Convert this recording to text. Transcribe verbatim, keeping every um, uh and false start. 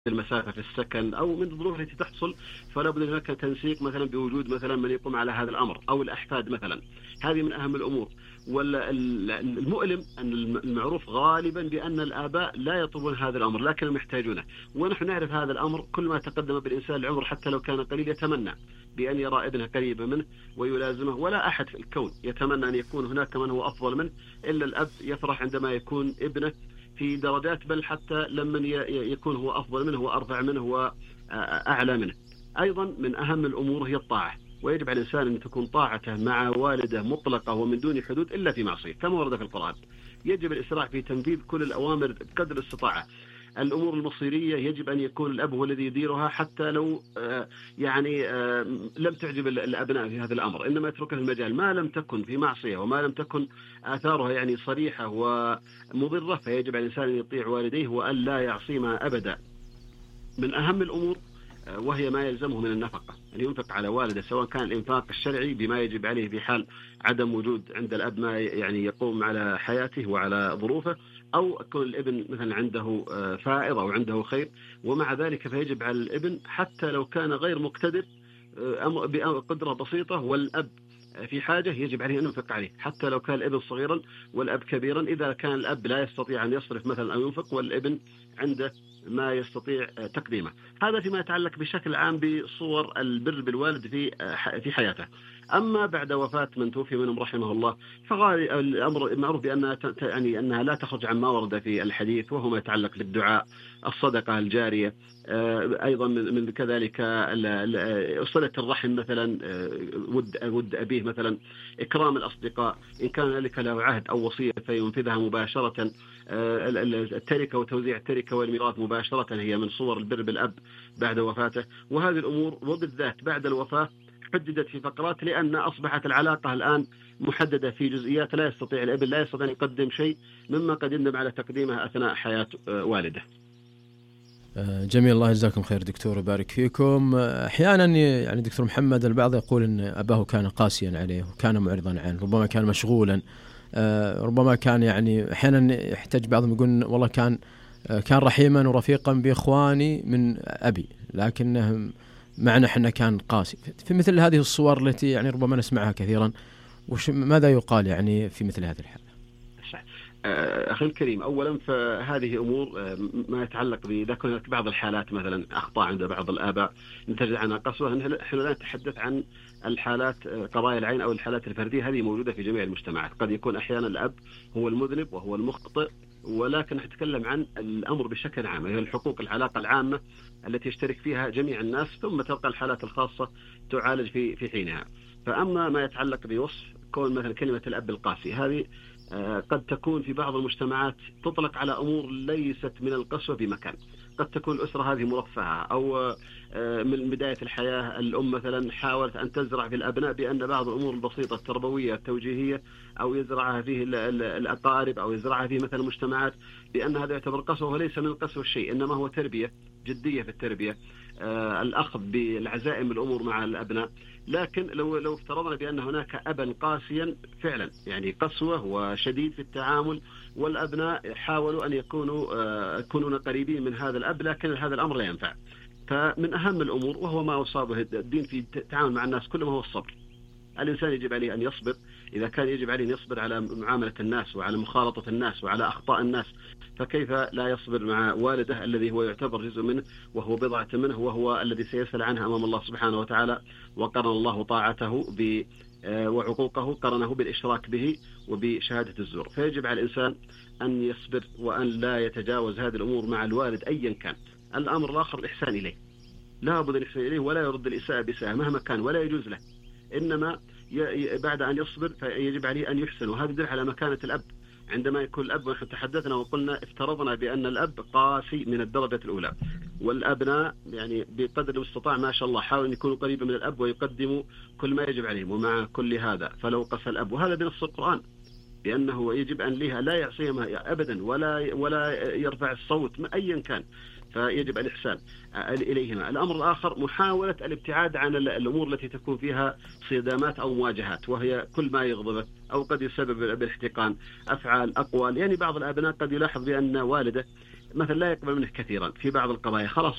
المسافة في السكن أو من الظروف التي تحصل، فلا بد هناك تنسيق مثلا بوجود مثلا من يقوم على هذا الأمر أو الأحفاد مثلا. هذه من أهم الأمور. والمؤلم أن المعروف غالبا بأن الآباء لا يطلبون هذا الأمر لكنهم يحتاجونه، ونحن نعرف هذا الأمر. كل ما تقدم بالإنسان العمر حتى لو كان قليل يتمنى بأن يرى ابنه قريبا منه ويلازمه، ولا أحد في الكون يتمنى أن يكون هناك من هو أفضل منه، إلا الأب يفرح عندما يكون ابنه في درجات، بل حتى لمن يكون هو أفضل منه وأرفع منه وأعلى منه. أيضا من أهم الأمور هي الطاعة، ويجب على الإنسان أن تكون طاعته مع والده مطلقة ومن دون حدود إلا في معصية كما ورد في القرآن. يجب الإسراع في تنفيذ كل الأوامر بقدر الاستطاعة. الأمور المصيرية يجب أن يكون الأب هو الذي يديرها، حتى لو يعني لم تعجب الأبناء في هذا الأمر، إنما يترك المجال ما لم تكن في معصية وما لم تكن آثارها يعني صريحة ومضرة، فيجب على الإنسان أن يطيع والديه وأن لا يعصيهما أبدا. من أهم الأمور وهي ما يلزمه من النفقة، أن ينفق على والده، سواء كان الإنفاق الشرعي بما يجب عليه في حال عدم وجود عند الأب ما يعني يقوم على حياته وعلى ظروفه، أو يكون الابن مثلا عنده فائض أو عنده خير، ومع ذلك فيجب على الابن حتى لو كان غير مقتدر بقدرة بسيطة والأب في حاجة يجب عليه أن ينفق عليه، حتى لو كان الابن صغيرا والأب كبيرا. إذا كان الأب لا يستطيع أن يصرف مثلا أو ينفق والابن عنده ما يستطيع تقديمه. هذا فيما يتعلق بشكل عام بصور البر بالوالد في في حياته. أما بعد وفاة من توفي منهم رحمه الله، فغالي الأمر معروف بأنها يعني أنها لا تخرج عن ما ورد في الحديث، وهو ما يتعلق بالدعاء، الصدقة الجارية، أيضا من كذلك صلة الرحم مثلا، ود ود أبيه مثلا، إكرام الأصدقاء إن كان ذلك له عهد أو وصية فينفذها مباشرة، التركة وتوزيع التركة والميراث مباشرة هي من صور البر بالأب بعد وفاته. وهذه الأمور وبالذات بعد الوفاة حددت في فقرات، لأن أصبحت العلاقة الآن محددة في جزئيات لا يستطيع الابن لا يستطيع أن يقدم شيء مما قد يندم على تقديمها أثناء حياة والده. جميل، الله يجزاكم خير دكتور وبارك فيكم. أحيانا يعني دكتور محمد البعض يقول أن أباه كان قاسيا عليه وكان معرضا عنه، ربما كان مشغولا، ربما كان يعني أحيانا يحتاج بعضهم يقول والله كان كان رحيما ورفيقا بإخواني من أبي، لكنه معنا حنا كان قاسي. في مثل هذه الصور التي يعني ربما نسمعها كثيرا، وش ماذا يقال يعني في مثل هذه الحالة؟ أخي الكريم، أولا فهذه أمور ما يتعلق بإذا كانت بعض الحالات مثلا أخطاء عند بعض الآباء نتج عنها قسوة. نحن لا نتحدث عن الحالات قضايا العين أو الحالات الفردية، هذه موجودة في جميع المجتمعات. قد يكون أحيانا الأب هو المذنب وهو المخطئ، ولكن نتكلم عن الأمر بشكل عام، هي الحقوق العلاقة العامة التي يشترك فيها جميع الناس، ثم تبقى الحالات الخاصة تعالج في في حينها. فأما ما يتعلق بوصف كون مثلا كلمة الأب القاسي، هذه قد تكون في بعض المجتمعات تطلق على أمور ليست من القسوة بمكان. قد تكون الأسرة هذه مرفهة، أو من بداية الحياة الأم مثلا حاولت أن تزرع في الأبناء بأن بعض الأمور البسيطة التربوية التوجيهية أو يزرعها فيه الأقارب أو يزرعها فيه مثلا المجتمعات، بأن هذا يعتبر قسوة، وليس من القسوة الشيء، إنما هو تربية جدية في التربية، الأخذ بالعزائم الأمور مع الأبناء. لكن لو لو افترضنا بأن هناك أبا قاسيا فعلا يعني قسوة وشديد في التعامل، والأبناء حاولوا أن يكونوا يكونون قريبين من هذا الأب، لكن هذا الأمر لا ينفع. فمن أهم الأمور وهو ما أصابه الدين في التعامل مع الناس كلهم هو الصبر. الإنسان يجب عليه أن يصبر، إذا كان يجب عليه أن يصبر على معاملة الناس وعلى مخالطة الناس وعلى أخطاء الناس، فكيف لا يصبر مع والده الذي هو يعتبر جزء منه وهو بضعة منه، وهو الذي سيسأل عنها أمام الله سبحانه وتعالى. وقرن الله طاعته ب وعقوقه قرنه بالإشراك به وبشهادة الزور. فيجب على الإنسان أن يصبر وأن لا يتجاوز هذه الأمور مع الوالد أيا كان. الأمر الآخر الإحسان إليه، لا بد الإحسان إليه، ولا يرد الإساءة بإساءة مهما كان، ولا يجوز له، إنما بعد أن يصبر فيجب عليه أن يحسن. وهذا يدل على مكانة الأب. عندما يكون الأب، ونحن تحدثنا وقلنا افترضنا بأن الأب قاسي من الدرجة الأولى، والأبناء يعني بقدر المستطاع ما شاء الله حاولوا أن يكونوا قريبا من الأب ويقدموا كل ما يجب عليهم. ومع كل هذا فلو قسى الأب، وهذا بنص القرآن، بأنه يجب أن ليها لا يعصيهم أبدا ولا ولا يرفع الصوت أيا كان، فيجب الإحسان إليهما. الأمر الآخر محاولة الابتعاد عن الأمور التي تكون فيها صدامات أو مواجهات، وهي كل ما يغضبه أو قد يسبب بالاحتقان، أفعال، أقوال. يعني بعض الأبناء قد يلاحظ بأن والده مثلا لا يقبل منه كثيرا في بعض القضايا، خلاص